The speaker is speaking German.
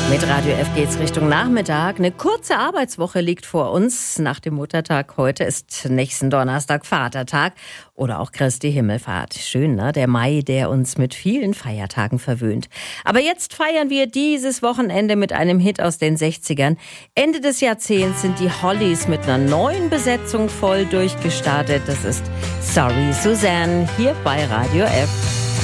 Mit Radio F geht's Richtung Nachmittag. Eine kurze Arbeitswoche liegt vor uns. Nach dem Muttertag heute ist nächsten Donnerstag Vatertag oder auch Christi Himmelfahrt. Schön, ne? Der Mai, der uns mit vielen Feiertagen verwöhnt. Aber jetzt feiern wir dieses Wochenende mit einem Hit aus den 60ern. Ende des Jahrzehnts sind die Hollies mit einer neuen Besetzung voll durchgestartet. Das ist Sorry Suzanne hier bei Radio F.